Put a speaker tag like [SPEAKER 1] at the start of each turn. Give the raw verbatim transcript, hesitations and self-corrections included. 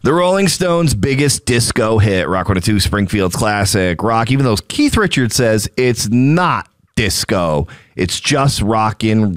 [SPEAKER 1] The Rolling Stones' biggest disco hit, Rock one oh two Springfield's classic rock, even though Keith Richards says it's not disco, it's just rockin'